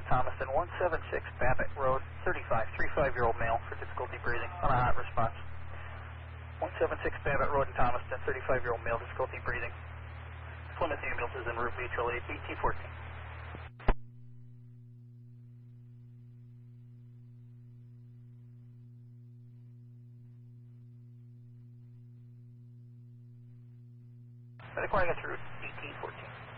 Thomaston, 176 Babbitt Road, 35-year-old male for difficulty breathing on a hot response. 176 Babbitt Road in Thomaston, 35-year-old male, difficulty breathing. Plymouth ambulance is en route, mutual aid, BT-14. Medic, I got your route.